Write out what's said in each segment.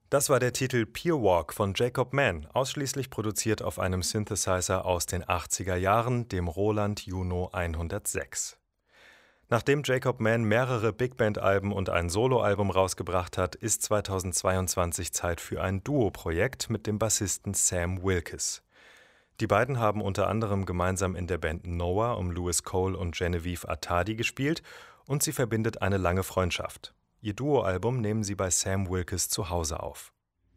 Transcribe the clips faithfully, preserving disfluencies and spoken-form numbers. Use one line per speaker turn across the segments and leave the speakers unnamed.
Das war der Titel Pure Walk von Jacob Mann, ausschließlich produziert auf einem Synthesizer aus den achtziger Jahren, dem Roland Juno hundertsechs. Nachdem Jacob Mann mehrere Big-Band-Alben und ein Soloalbum rausgebracht hat, ist zweitausendzweiundzwanzig Zeit für ein Duo-Projekt mit dem Bassisten Sam Wilkes. Die beiden haben unter anderem gemeinsam in der Band Noah um Louis Cole und Genevieve Attadi gespielt und sie verbindet eine lange Freundschaft. Ihr Duoalbum nehmen sie bei Sam Wilkes zu Hause auf.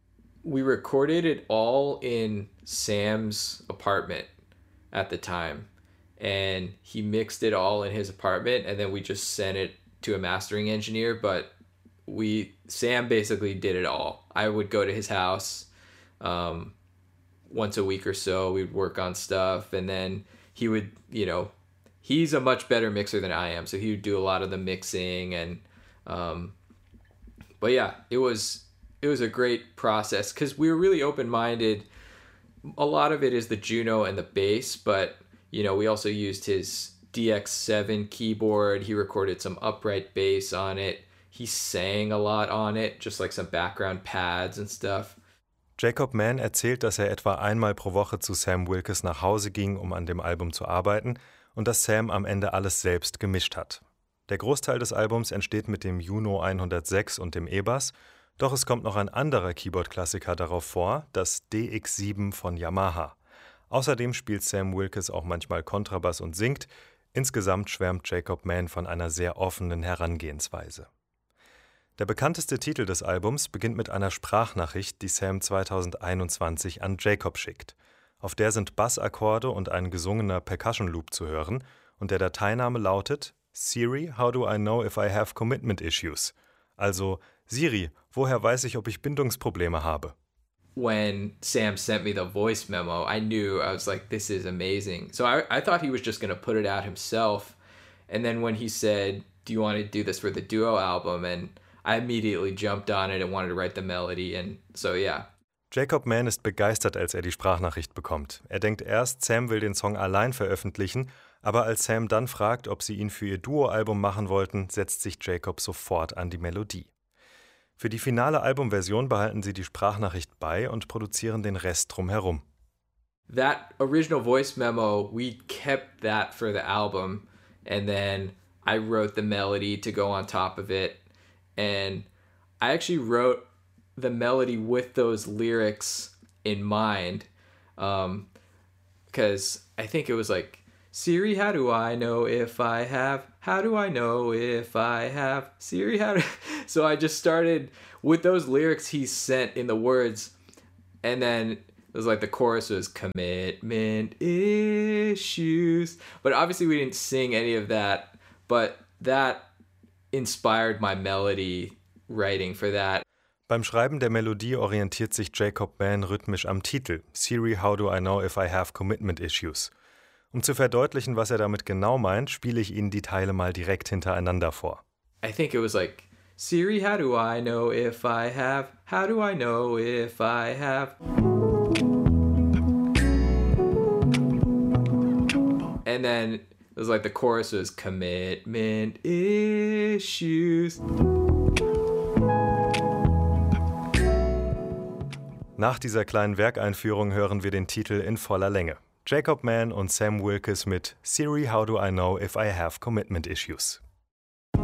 We recorded it all in Sam's apartment at the time. And he mixed it all in his apartment, and then we just sent it to a mastering engineer. But we, Sam basically did it all. I would go to his house um, once a week or so. We'd work on stuff, and then he would, you know, he's a much better mixer than I am, so he would do a lot of the mixing. And um, but yeah, it was it was a great process because we were really open-minded. A lot of it is the Juno and the bass, but you know, we also used his D X seven keyboard. He recorded some upright bass on it. He sang a lot on it, just like some background pads and stuff.
Jacob Mann erzählt, dass er etwa einmal pro Woche zu Sam Wilkes nach Hause ging, um an dem Album zu arbeiten, und dass Sam am Ende alles selbst gemischt hat. Der Großteil des Albums entsteht mit dem Juno hundertsechs und dem E-Bass, doch es kommt noch ein anderer Keyboard-Klassiker darauf vor, das D X sieben von Yamaha. Außerdem spielt Sam Wilkes auch manchmal Kontrabass und singt. Insgesamt schwärmt Jacob Mann von einer sehr offenen Herangehensweise. Der bekannteste Titel des Albums beginnt mit einer Sprachnachricht, die Sam zweitausendeinundzwanzig an Jacob schickt. Auf der sind Bassakkorde und ein gesungener Percussion-Loop zu hören und der Dateiname lautet Siri, how do I know if I have commitment issues? Also, Siri, woher weiß ich, ob ich Bindungsprobleme habe?
When Sam sent me the voice memo, I knew, I was like, this is amazing. So I, I thought he was just going to put it out himself. And then when he said, do you want to do this for the duo album? And I immediately jumped on it and wanted to write the melody. And so, yeah.
Jacob Mann ist begeistert, als er die Sprachnachricht bekommt. Er denkt erst, Sam will den Song allein veröffentlichen, aber als Sam dann fragt, ob sie ihn für ihr Duo-Album machen wollten, setzt sich Jacob sofort an die Melodie. Für die finale Albumversion behalten sie die Sprachnachricht bei und produzieren den Rest drumherum.
That original voice memo, we kept that for the album, and then I wrote the melody to go on top of it, and I actually wrote the melody with those lyrics in mind, um, because I think it was like, Siri, how do I know if I have? How do I know if I have? Siri, how do... So I just started with those lyrics he sent in the words, and then it was like the chorus was commitment issues. But obviously we didn't sing any of that, but that inspired my melody writing for that.
Beim Schreiben der Melodie orientiert sich Jacob Mann rhythmisch am Titel Siri, how do I know if I have commitment issues? Um zu verdeutlichen, was er damit genau meint, spiele ich Ihnen die Teile mal direkt hintereinander vor.
I think it was like, Siri, how do I know if I have? How do I know if I have? And then it was like the chorus was commitment issues.
Nach dieser kleinen Werkeinführung hören wir den Titel in voller Länge. Jacob Mann und Sam Wilkes mit Siri, how do I know if I have commitment issues?